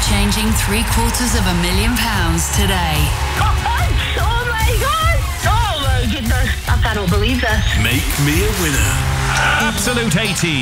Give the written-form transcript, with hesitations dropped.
Changing £750,000 today. Oh my God! Oh my goodness! I cannot believe this. Make me a winner. Absolute 80s.